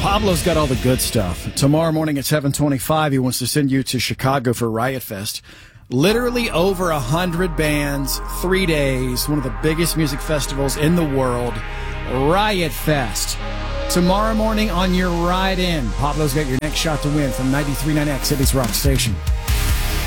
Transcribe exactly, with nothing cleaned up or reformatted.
Pablo's got all the good stuff. Tomorrow morning at seven twenty-five, he wants to send you to Chicago for Riot Fest. Literally over a hundred bands, three days, one of the biggest music festivals in the world. Riot Fest. Tomorrow morning on your ride in, Pablo's got your next shot to win from ninety-three point nine X, City's Rock Station.